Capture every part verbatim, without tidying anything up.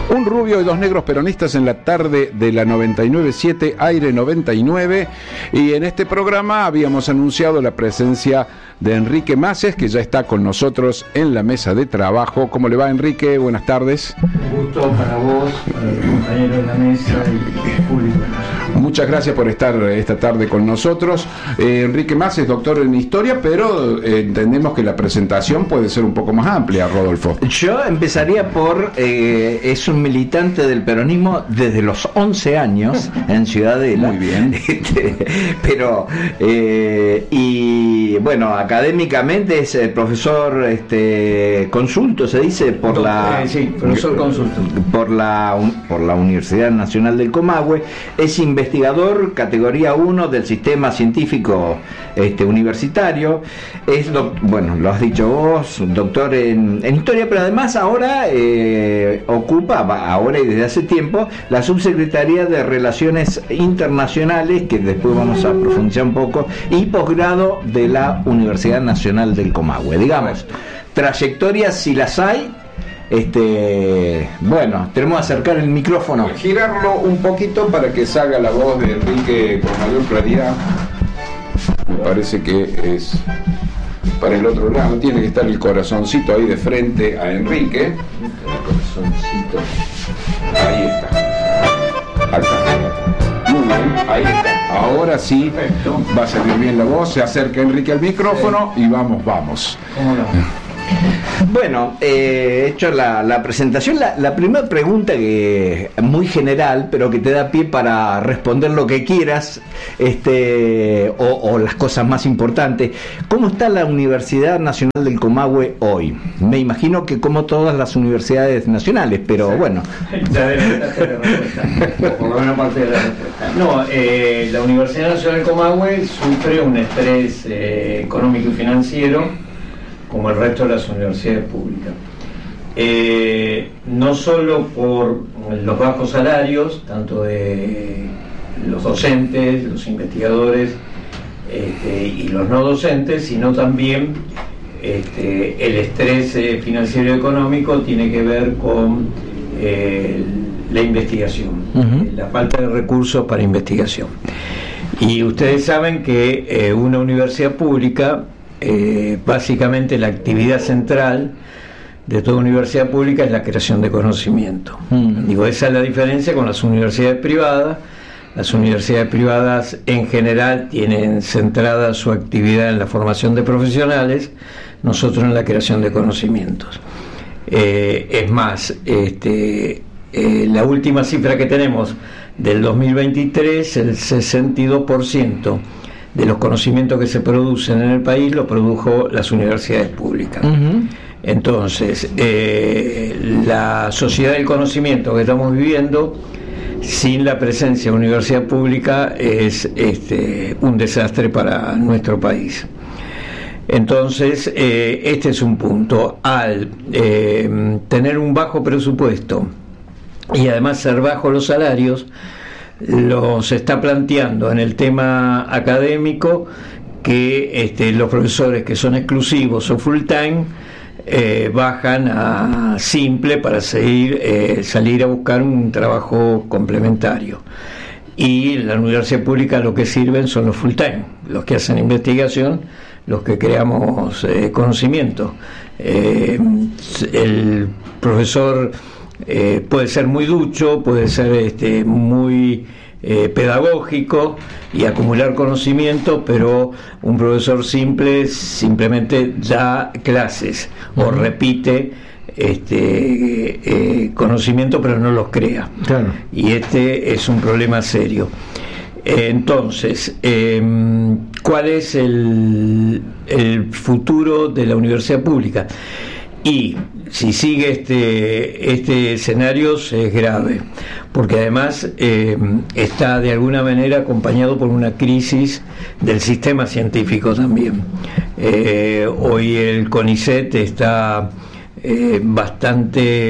Un rubio y dos negros peronistas en la tarde de la noventa y nueve punto siete, Aire noventa y nueve, y en este programa habíamos anunciado la presencia de Enrique Maces, que ya está con nosotros en la mesa de trabajo. ¿Cómo le va, Enrique? Buenas tardes. Un gusto para vos, para el compañero de la mesa y el público. Muchas gracias por estar esta tarde con nosotros. Eh, Enrique Maces, doctor en Historia, pero eh, entendemos que la presentación puede ser un poco más amplia, Rodolfo. Yo empezaría por, eh, es un militante del peronismo desde los once años en Ciudadela. Muy bien. Este, pero, eh, y bueno, académicamente es eh, profesor este, consulto, se dice, por la... Eh, sí, profesor consulto. Por la, por la Universidad Nacional del Comahue, es investigador categoría uno del sistema científico este, universitario, es, do, bueno, lo has dicho vos, doctor en, en Historia, pero además ahora eh, ocupa, ahora y desde hace tiempo, la subsecretaría de Relaciones Internacionales, que después vamos a profundizar un poco, y posgrado de la Universidad Nacional del Comahue. Digamos, trayectorias si las hay. Este, bueno, tenemos que acercar el micrófono, Girarlo un poquito para que salga la voz de Enrique con mayor claridad. Me parece que es para el otro lado. Tiene que estar el corazoncito ahí de frente a Enrique. El corazoncito. Ahí está. Acá. Muy bien, ahí está. Ahora sí va a salir bien la voz. Se acerca Enrique al micrófono y vamos, vamos. ¿Cómo no? Bueno, eh, he hecho la, la presentación. La, la primera pregunta, que muy general, pero que te da pie para responder lo que quieras, este, o, o las cosas más importantes. ¿Cómo está la Universidad Nacional del Comahue hoy? Me imagino que como todas las universidades nacionales, pero sí. Bueno. Ya adelantaste la respuesta, por lo menos parte de la respuesta. No, eh, la Universidad Nacional del Comahue sufre un estrés eh, económico y financiero, como el resto de las universidades públicas, eh, no solo por los bajos salarios, tanto de los docentes, los investigadores este, y los no docentes, sino también este, el estrés eh, financiero y económico tiene que ver con eh, la investigación, uh-huh. la falta de recursos para investigación. Y ustedes saben que eh, una universidad pública, Eh, básicamente la actividad central de toda universidad pública es la creación de conocimiento. Mm. Digo, esa es la diferencia con las universidades privadas. Las universidades privadas en general tienen centrada su actividad en la formación de profesionales, nosotros en la creación de conocimientos. Eh, es más, este, eh, la última cifra que tenemos del dos mil veintitrés, el sesenta y dos por ciento de los conocimientos que se producen en el país lo produjo las universidades públicas. Uh-huh. Entonces, eh, la sociedad del conocimiento que estamos viviendo, sin la presencia de universidad pública, es este, un desastre para nuestro país. Entonces, eh, este es un punto. Al eh, tener un bajo presupuesto y además ser bajos los salarios, los está planteando en el tema académico que este, los profesores que son exclusivos o full time eh, bajan a simple para seguir, eh, salir a buscar un trabajo complementario, y la universidad pública lo que sirven son los full time, los que hacen investigación, los que creamos eh, conocimiento. Eh, el profesor Eh, puede ser muy ducho, puede ser este, muy eh, pedagógico y acumular conocimiento, pero un profesor simple simplemente da clases uh-huh. o repite este, eh, conocimiento, pero no los crea. Claro. Y este es un problema serio. Eh, entonces, eh, ¿cuál es el, el futuro de la universidad pública? Y si sigue este, este escenario es grave, porque además eh, está de alguna manera acompañado por una crisis del sistema científico también. Eh, hoy el CONICET está eh, bastante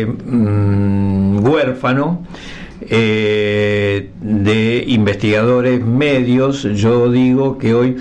mmm, huérfano eh, de investigadores medios. Yo digo que hoy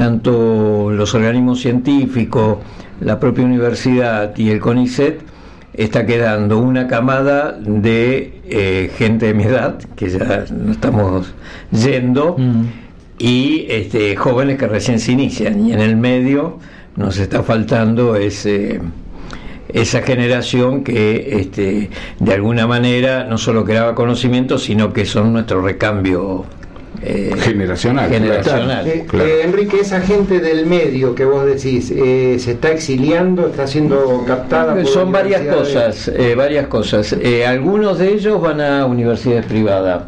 tanto los organismos científicos, la propia universidad y el CONICET está quedando una camada de eh, gente de mi edad, que ya no estamos yendo, mm. y este, jóvenes que recién se inician, y en el medio nos está faltando ese, esa generación que este, de alguna manera no solo creaba conocimiento, sino que son nuestro recambio Eh, generacional, generacional. Eh, claro. eh, Enrique, esa gente del medio que vos decís, eh, ¿se está exiliando? ¿Está siendo captada? Por Son varias cosas, eh, varias cosas. Eh, algunos de ellos van a universidades privadas,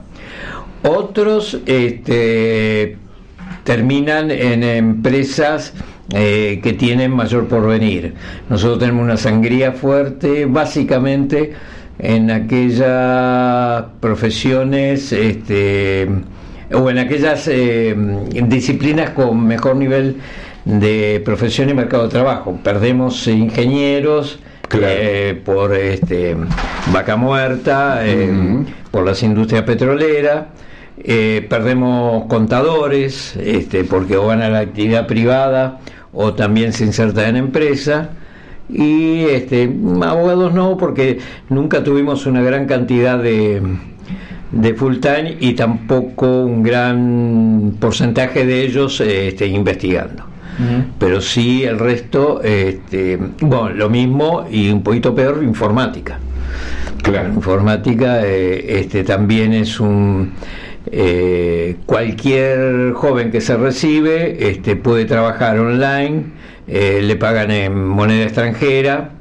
otros este, terminan en empresas eh, que tienen mayor porvenir. Nosotros tenemos una sangría fuerte, básicamente en aquellas profesiones este, o en aquellas eh, disciplinas con mejor nivel de profesión y mercado de trabajo. Perdemos ingenieros, claro, eh, por este, vaca muerta, eh, uh-huh. por las industrias petroleras, eh, perdemos contadores, este, porque o van a la actividad privada o también se insertan en empresa, y este, abogados no, porque nunca tuvimos una gran cantidad de de full time y tampoco un gran porcentaje de ellos este, investigando. Uh-huh. Pero sí el resto, este, bueno, lo mismo y un poquito peor, informática. Claro. Informática eh, este, también es un eh, cualquier joven que se recibe este, puede trabajar online, eh, le pagan en moneda extranjera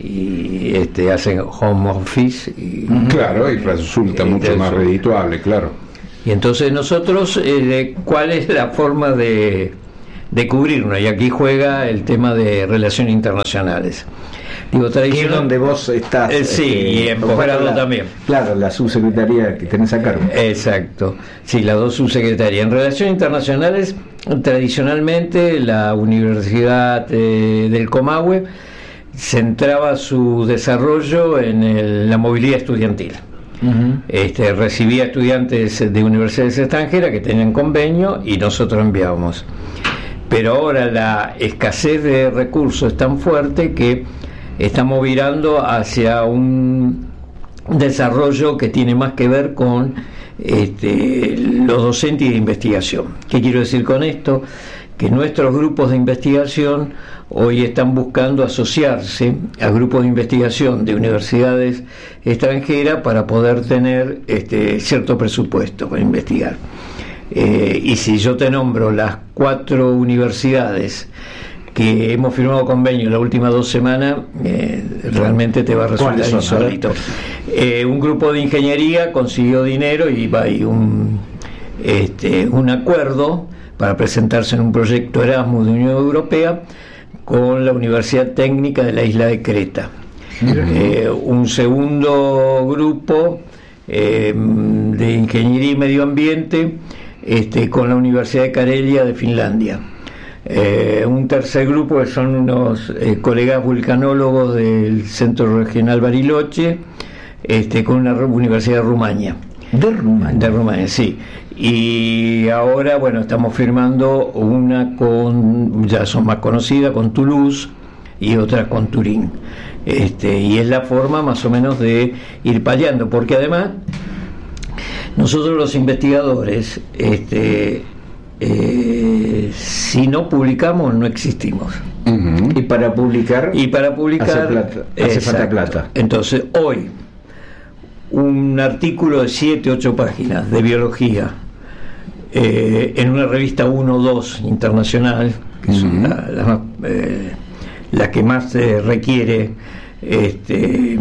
y este, hacen home office y, claro, y resulta y mucho más redituable, claro. Y entonces nosotros eh, ¿cuál es la forma de, de cubrirnos? Y aquí juega el tema de relaciones internacionales. Digo, tradicional, donde vos estás eh, sí, eh, y en posgrado también. Claro, la subsecretaría que tenés a cargo. Exacto, sí, las dos subsecretarías. En relaciones internacionales, tradicionalmente la Universidad eh, del Comahue centraba su desarrollo en el, la movilidad estudiantil. Uh-huh. Este, recibía estudiantes de universidades extranjeras que tenían convenio y nosotros enviábamos. Pero ahora la escasez de recursos es tan fuerte que estamos virando hacia un desarrollo que tiene más que ver con este, los docentes y de investigación. ¿Qué quiero decir con esto? Que nuestros grupos de investigación hoy están buscando asociarse a grupos de investigación de universidades extranjeras para poder tener este, cierto presupuesto para investigar. Eh, y si yo te nombro las cuatro universidades que hemos firmado convenio en las últimas dos semanas, eh, realmente te va a resultar insólito. Eh, un grupo de ingeniería consiguió dinero y va y un, este, un acuerdo para presentarse en un proyecto Erasmus de Unión Europea con la Universidad Técnica de la isla de Creta. Uh-huh. Eh, un segundo grupo eh, de Ingeniería y Medio Ambiente este, con la Universidad de Karelia de Finlandia. Eh, un tercer grupo que son unos eh, colegas vulcanólogos del Centro Regional Bariloche este, con una universidad de Rumania. De Rumania. De Rumania, sí. Y ahora, bueno, estamos firmando una con, ya son más conocidas, con Toulouse y otra con Turín. Este, y es la forma más o menos de ir paliando, porque además nosotros los investigadores, este, eh, si no publicamos no existimos. Uh-huh. Y para publicar, y para publicar hace, plata, hace falta plata. Entonces, hoy un artículo de siete, ocho páginas de biología eh, en una revista uno o dos internacional, que uh-huh. son la, la, eh, la que más eh, requiere, este,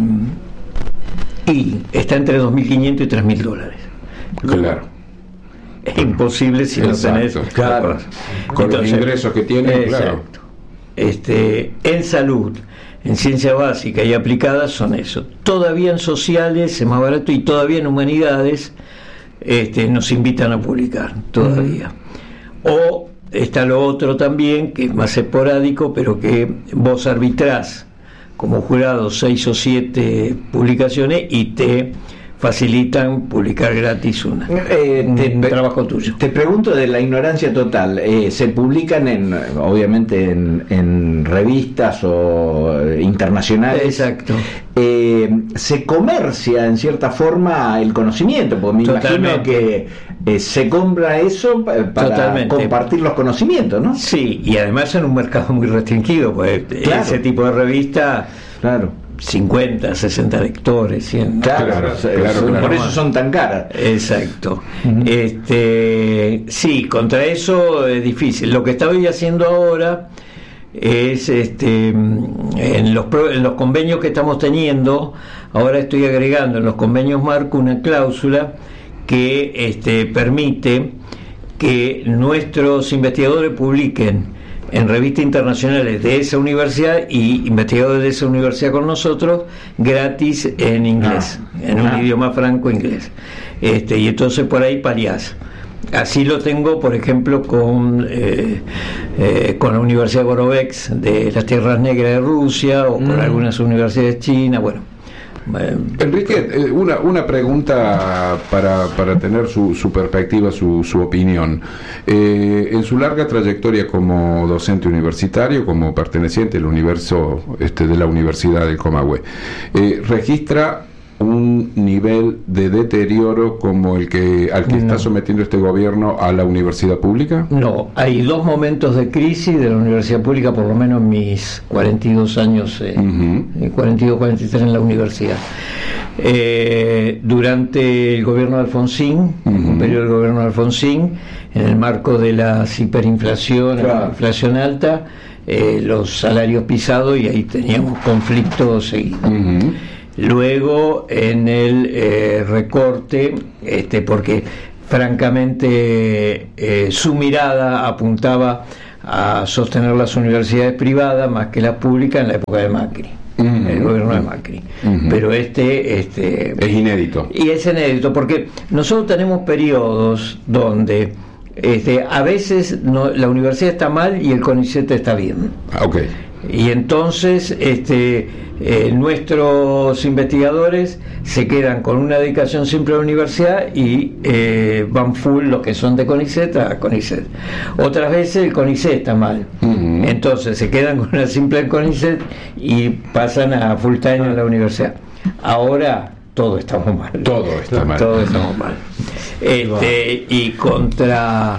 y está entre dos mil quinientos y tres mil dólares. Claro. Es imposible si exacto. no tenés claro. con Entonces, los ingresos que tienen, claro. Este, en salud, en ciencia básica y aplicada son eso. Todavía en sociales es más barato, y todavía en humanidades este, nos invitan a publicar, todavía. Uh-huh. O está lo otro también, que es más esporádico, pero que vos arbitrás como jurado seis o siete publicaciones y te facilitan publicar gratis una, Eh, un te- trabajo tuyo. Te pregunto de la ignorancia total. Eh, ¿Se publican en, obviamente, en, en revistas o eh, internacionales? Exacto. Eh, ¿Se comercia en cierta forma el conocimiento? Porque me imagino Totalmente. que eh, se compra eso pa- para Totalmente. compartir los conocimientos, ¿no? Sí, y además en un mercado muy restringido, pues Claro. ese tipo de revista, Claro. cincuenta, sesenta lectores, cien. Claro, Claro, eh, claro, son- claro. por eso son tan caras. Exacto. Este, sí, contra eso es difícil. Lo que estoy haciendo ahora es, este, en los, pro- en los convenios que estamos teniendo, ahora estoy agregando en los convenios marco una cláusula que este, permite que nuestros investigadores publiquen en revistas internacionales de esa universidad y investigadores de esa universidad con nosotros gratis en inglés, Ah. en un Ah. idioma franco inglés. Este, y entonces por ahí paliás. Así lo tengo, por ejemplo, con eh, eh, con la Universidad Gorovex de las Tierras Negras de Rusia o con Mm. algunas universidades chinas. Bueno, eh, Enrique, eh, una, una pregunta para, para tener su, su perspectiva, su, su opinión. Eh, en su larga trayectoria como docente universitario, como perteneciente al universo este, de la Universidad del Comahue, eh, ¿registra un nivel de deterioro como el que al que No. está sometiendo este gobierno a la universidad pública? no, hay dos momentos de crisis de la universidad pública, por lo menos en mis cuarenta y dos años, eh, Ujú. eh, cuarenta y dos, cuarenta y tres en la universidad. Eh, durante el gobierno de Alfonsín, Ujú. un periodo del gobierno de Alfonsín, en el marco de la hiperinflación, Claro. la inflación alta, eh, los salarios pisados y ahí teníamos conflictos seguidos. Ujú. Luego en el eh, recorte, este, porque francamente eh, su mirada apuntaba a sostener las universidades privadas más que las públicas en la época de Macri, Ujú. el gobierno de Macri. Ujú. Pero este, este Es inédito. y es inédito porque nosotros tenemos periodos donde este, a veces no, la universidad está mal y el CONICET está bien. Ah, ok. Y entonces este, eh, nuestros investigadores se quedan con una dedicación simple a la universidad y eh, van full los que son de CONICET a CONICET. Otras veces el CONICET está mal. Ujú. Entonces se quedan con una simple CONICET y pasan a full time en la universidad. Ahora todo estamos mal. Todo está mal. Todos estamos mal. Este, y contra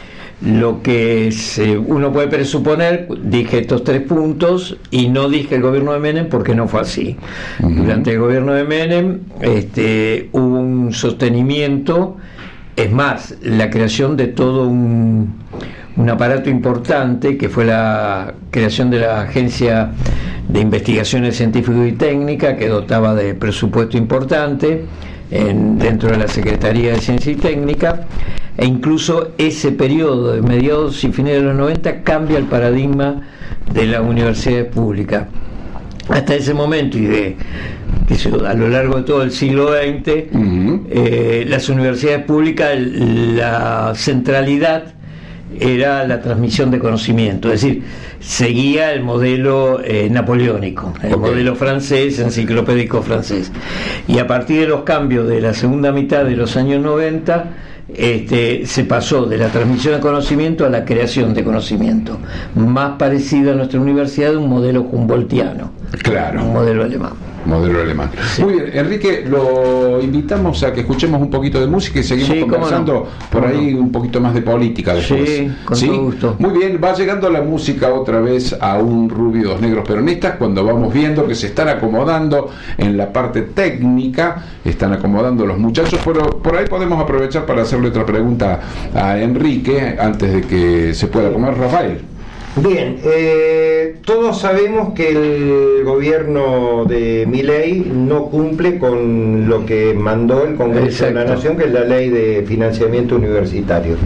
lo que se, uno puede presuponer, dije estos tres puntos y no dije el gobierno de Menem porque no fue así. Ujú. Durante el gobierno de Menem este, hubo un sostenimiento, es más, la creación de todo un, un aparato importante que fue la creación de la Agencia de Investigaciones Científicas y Técnicas, que dotaba de presupuesto importante en, dentro de la Secretaría de Ciencia y Técnica, e incluso ese periodo de mediados y fines de los noventa cambia el paradigma de las universidades públicas. Hasta ese momento y de qué sé yo, a lo largo de todo el siglo veinte, Ujú. eh, las universidades públicas, la centralidad era la transmisión de conocimiento, es decir, seguía el modelo eh, napoleónico, el Ok. modelo francés, enciclopédico francés. Y a partir de los cambios de la segunda mitad de los años noventa, este, se pasó de la transmisión de conocimiento a la creación de conocimiento, más parecida a nuestra universidad de un modelo humboldtiano, Claro. un modelo alemán. Modelo alemán. Sí. Muy bien, Enrique, lo invitamos a que escuchemos un poquito de música y seguimos Sí, cómo conversando no. por Cómo ahí no. un poquito más de política después. Sí, con todo gusto. Muy bien, va llegando la música otra vez a un rubio, dos negros peronistas, cuando vamos viendo que se están acomodando en la parte técnica, están acomodando los muchachos, pero por ahí podemos aprovechar para hacerle otra pregunta a Enrique antes de que se pueda comer Rafael. Bien, eh, todos sabemos que el gobierno de Milei no cumple con lo que mandó el Congreso de la Exacto. Nación, que es la ley de financiamiento universitario,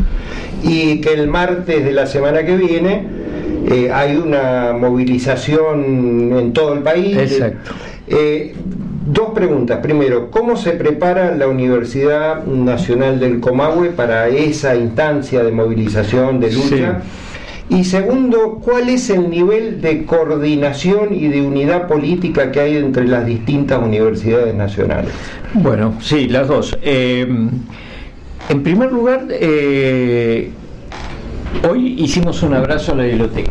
y que el martes de la semana que viene eh, hay una movilización en todo el país. Exacto. Eh, dos preguntas. Primero, ¿cómo se prepara la Universidad Nacional del Comahue para esa instancia de movilización, de lucha? Sí. Y segundo, ¿cuál es el nivel de coordinación y de unidad política que hay entre las distintas universidades nacionales? Bueno, sí, las dos. Eh, en primer lugar, eh, hoy hicimos un abrazo a la biblioteca.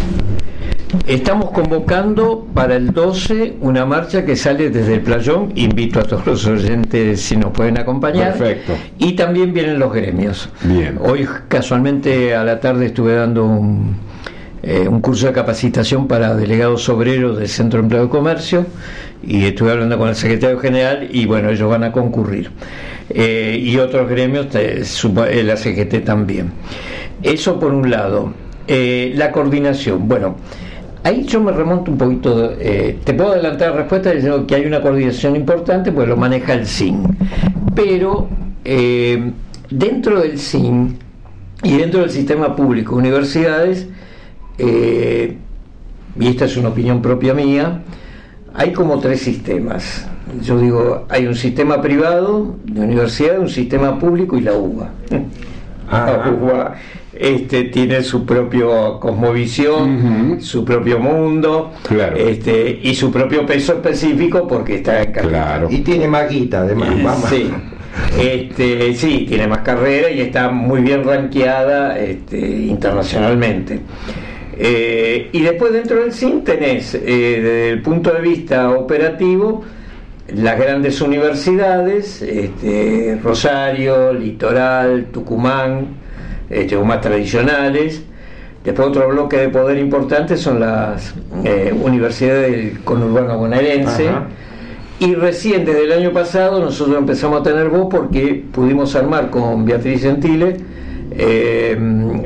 Estamos convocando para el doce una marcha que sale desde el Playón. Invito a todos los oyentes si nos pueden acompañar. Perfecto. Y también vienen los gremios. Bien. Hoy casualmente a la tarde estuve dando un, eh, un curso de capacitación para delegados obreros del Centro de Empleo de Comercio y estuve hablando con el secretario general y bueno, ellos van a concurrir. Eh, y otros gremios, eh, la C G T también. Eso por un lado. Eh, la coordinación. Bueno, ahí yo me remonto un poquito, eh, te puedo adelantar la respuesta diciendo que hay una coordinación importante, pues lo maneja el S I N, pero eh, dentro del S I N y dentro del sistema público, universidades, eh, y esta es una opinión propia mía, hay como tres sistemas. Yo digo, hay un sistema privado de universidad, un sistema público y la U B A. La U B A Este, tiene su propia cosmovisión, uh-huh. su propio mundo, claro. este, y su propio peso específico porque está en capital. Claro. Y tiene más guita, además. Vamos. Sí. Este, sí, tiene más carrera y está muy bien rankeada este, internacionalmente. Eh, y después dentro del S I N tenés, eh, desde el punto de vista operativo, las grandes universidades, este, Rosario, Litoral, Tucumán, Este, más tradicionales. Después otro bloque de poder importante son las eh, universidades del conurbano bonaerense. Ajá. Y recién desde el año pasado nosotros empezamos a tener voz porque pudimos armar con Beatriz Gentile eh,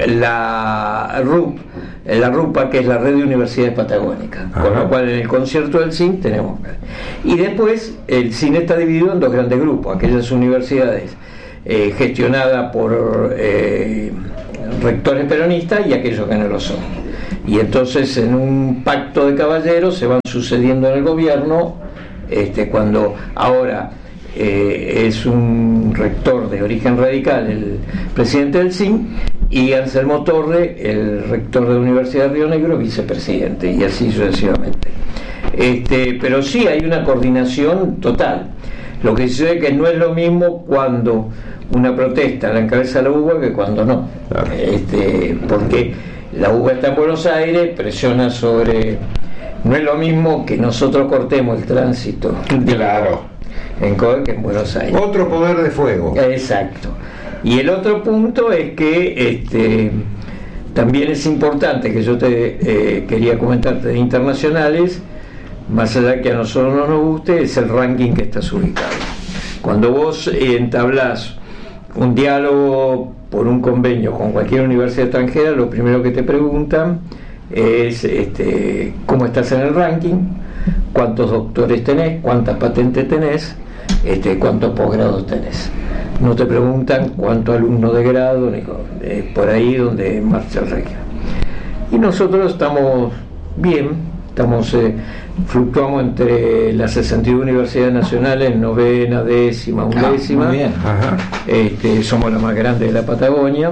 la R U P, la RUPA, que es la Red de Universidades Patagónicas. Ajá. Con lo cual en el concierto del S I N tenemos. Y después el S I N está dividido en dos grandes grupos, aquellas universidades Eh, gestionada por eh, rectores peronistas y aquellos que no lo son. Y entonces en un pacto de caballeros se van sucediendo en el gobierno, este, cuando ahora eh, es un rector de origen radical el presidente del S I N y Anselmo Torre, el rector de la Universidad de Río Negro, vicepresidente, y así sucesivamente. Este, pero sí hay una coordinación total. Lo que sucede es que no es lo mismo cuando una protesta la encabeza la U B A que cuando no. Claro. Este, porque la U B A está en Buenos Aires, presiona sobre... No es lo mismo que nosotros cortemos el tránsito. Claro. En Coe que en Buenos Aires. Otro poder de fuego. Exacto. Y el otro punto es que este, también es importante, que yo te eh, quería comentarte de internacionales, más allá que a nosotros no nos guste, es el ranking que estás ubicado. Cuando vos eh, entablás un diálogo por un convenio con cualquier universidad extranjera, lo primero que te preguntan es este, cómo estás en el ranking, cuántos doctores tenés, cuántas patentes tenés, este, cuántos posgrados tenés. No te preguntan cuántos alumnos de grado, ni es por ahí donde marcha el ranking. Y nosotros estamos bien. Estamos, eh, fluctuamos entre las sesenta y una universidades nacionales, novena, décima, undécima. Ah, muy bien. Ajá. Este, somos la más grande de la Patagonia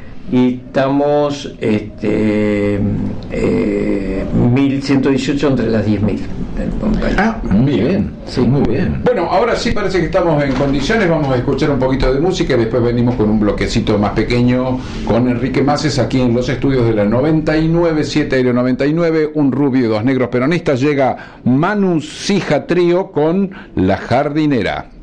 y estamos este, eh, mil ciento dieciocho entre las diez mil. Ah, muy bien. Sí, muy bien. Bueno, ahora sí parece que estamos en condiciones. Vamos a escuchar un poquito de música y después venimos con un bloquecito más pequeño con Enrique Maces aquí en los estudios de la noventa y nueve, siete Aero noventa y nueve, un rubio y dos negros peronistas. Llega Manu Sija Trío con La Jardinera.